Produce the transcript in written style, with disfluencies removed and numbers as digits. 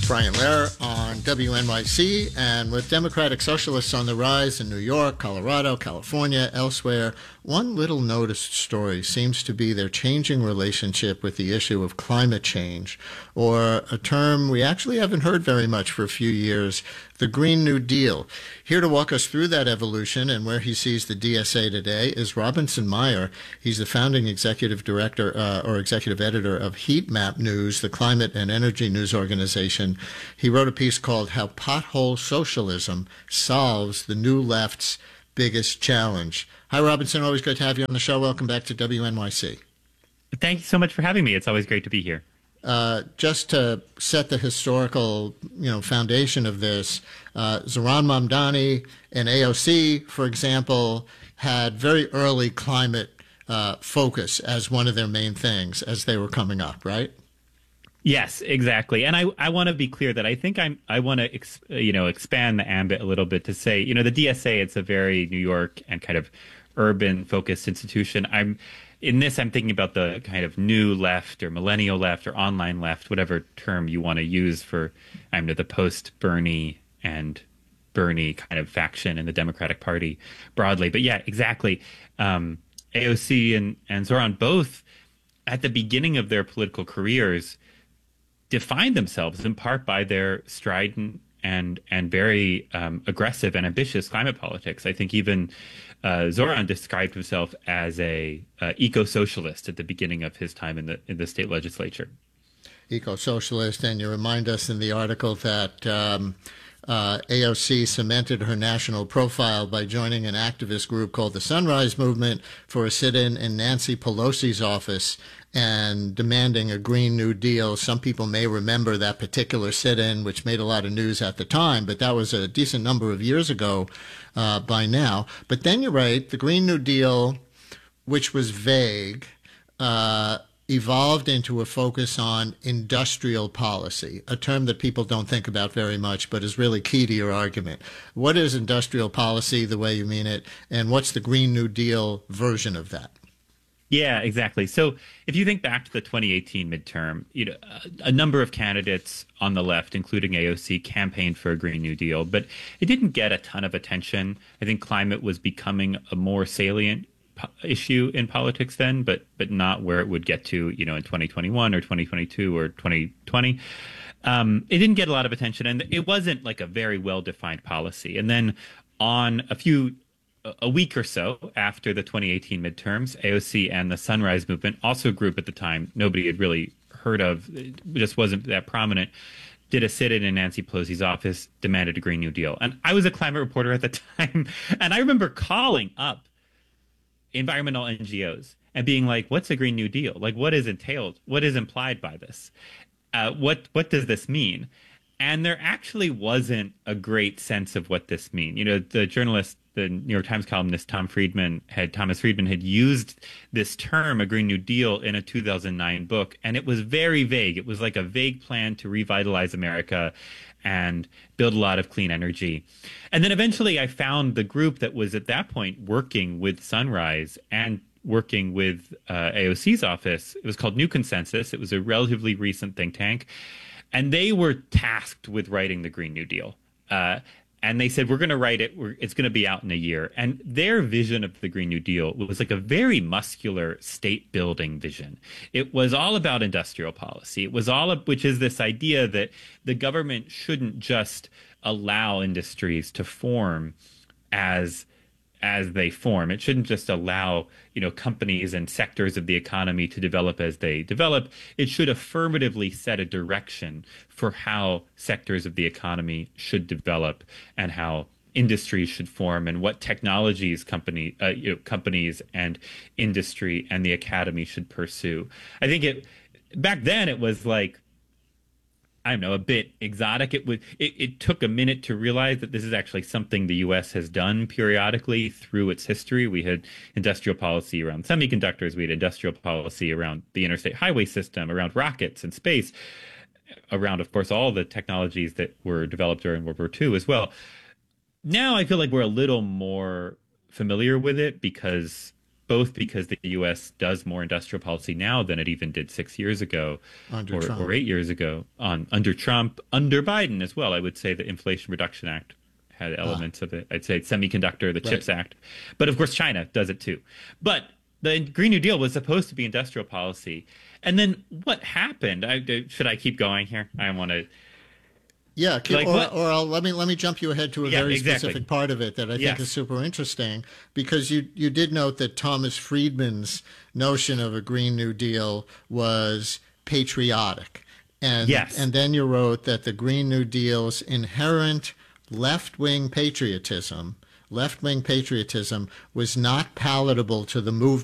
Brian Lehrer on WNYC, and with Democratic Socialists on the rise in New York, Colorado, California, elsewhere, one little noticed story seems to be their changing relationship with the issue of climate change, or a term we actually haven't heard very much for a few years, the Green New Deal. Here to walk us through that evolution and where he sees the DSA today is Robinson Meyer. He's the founding executive director or executive editor of Heat Map News, the climate and energy news organization. He wrote a piece called How Pothole Socialism Solves the New Left's Biggest Challenge. Hi, Robinson. Always great to have you on the show. Welcome back to WNYC. Thank you so much for having me. It's always great to be here. Just to set the historical, foundation of this, Zohran Mamdani and AOC, for example, had very early climate focus as one of their main things as they were coming up, right? Yes, exactly. And I want to be clear that I think I want to expand the ambit a little bit to say, the DSA, it's a very New York and kind of urban focused institution. I'm thinking about the kind of new left or millennial left or online left, whatever term you want to use for the post-Bernie and Bernie kind of faction in the Democratic Party broadly. But yeah, exactly. AOC and Zohran both at the beginning of their political careers defined themselves in part by their strident and very aggressive and ambitious climate politics. I think even Zohran described himself as a eco-socialist at the beginning of his time in the state legislature. Eco-socialist, and you remind us in the article that AOC cemented her national profile by joining an activist group called the Sunrise Movement for a sit-in in Nancy Pelosi's office and demanding a Green New Deal. Some people may remember that particular sit-in, which made a lot of news at the time, but that was a decent number of years ago by now. But then you're right, the Green New Deal, which was vague, evolved into a focus on industrial policy, a term that people don't think about very much, but is really key to your argument. What is industrial policy, the way you mean it, and what's the Green New Deal version of that? Yeah, exactly. So if you think back to the 2018 midterm, a number of candidates on the left, including AOC, campaigned for a Green New Deal, but it didn't get a ton of attention. I think climate was becoming a more salient issue in politics then, but not where it would get to, in 2021 or 2022 or 2020. It didn't get a lot of attention, and it wasn't like a very well-defined policy. And then on a week or so after the 2018 midterms, AOC and the Sunrise Movement, also a group at the time nobody had really heard of, it just wasn't that prominent, did a sit-in in Nancy Pelosi's office, demanded a Green New Deal. And I was a climate reporter at the time, and I remember calling up environmental NGOs and being like, what's a Green New Deal? Like, what is entailed? What is implied by this? What does this mean? And there actually wasn't a great sense of what this mean. The journalist, the New York Times columnist Thomas Friedman had used this term, a Green New Deal, in a 2009 book, and it was very vague. It was like a vague plan to revitalize America and build a lot of clean energy. And then eventually I found the group that was at that point working with Sunrise and working with AOC's office. It was called New Consensus. It was a relatively recent think tank. And they were tasked with writing the Green New Deal. And they said, we're going to write it. It's going to be out in a year. And their vision of the Green New Deal was like a very muscular state building vision. It was all about industrial policy. It was which is this idea that the government shouldn't just allow industries to form as they form. It shouldn't just allow, companies and sectors of the economy to develop as they develop. It should affirmatively set a direction for how sectors of the economy should develop and how industries should form and what technologies companies and industry and the academy should pursue. I think back then it was like, I don't know, a bit exotic. It took a minute to realize that this is actually something the U.S. has done periodically through its history. We had industrial policy around semiconductors. We had industrial policy around the interstate highway system, around rockets and space, around, of course, all the technologies that were developed during World War II as well. Now I feel like we're a little more familiar with it because both because the U.S. does more industrial policy now than it even did 6 years ago under Trump. or 8 years ago under Trump, under Biden as well. I would say the Inflation Reduction Act had elements of it. I'd say semiconductor, the CHIPS Act. But of course, China does it too. But the Green New Deal was supposed to be industrial policy. And then what happened? Should I keep going here? I want to... Yeah, let me jump you ahead to a very specific part of it that I think is super interesting, because you did note that Thomas Friedman's notion of a Green New Deal was patriotic. And then you wrote that the Green New Deal's inherent left-wing patriotism was not palatable to the movement